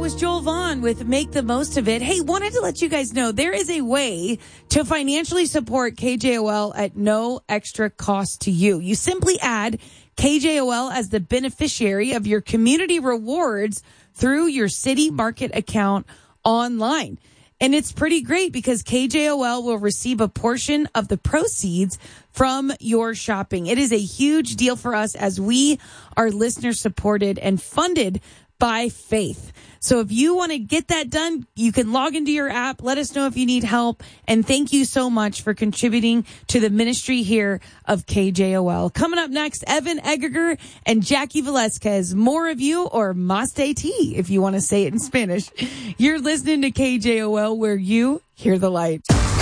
was Joel Vaughn with Make the Most of It. Hey, wanted to let you guys know there is a way to financially support KJOL at no extra cost to you. You simply add KJOL as the beneficiary of your community rewards through your City Market account online. And it's pretty great because KJOL will receive a portion of the proceeds from your shopping. It is a huge deal for us as we are listener supported and funded by Faith. So if you want to get that done, you can log into your app. Let us know if you need help. And thank you so much for contributing to the ministry here of KJOL. Coming up next, Evan Egger and Jackie Velasquez. More of you, or Más de ti, if you want to say it in Spanish. You're listening to KJOL, where you hear the light.